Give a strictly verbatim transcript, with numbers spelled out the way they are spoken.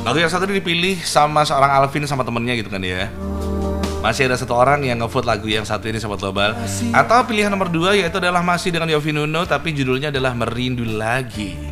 Lagu yang satu dipilih sama seorang Alvin sama temennya gitu kan ya. Masih ada satu orang yang ngevote lagu yang satu ini Sobat Global. Atau pilihan nomor dua yaitu adalah masih dengan Yovie Nuno, tapi judulnya adalah Merindu Lagi.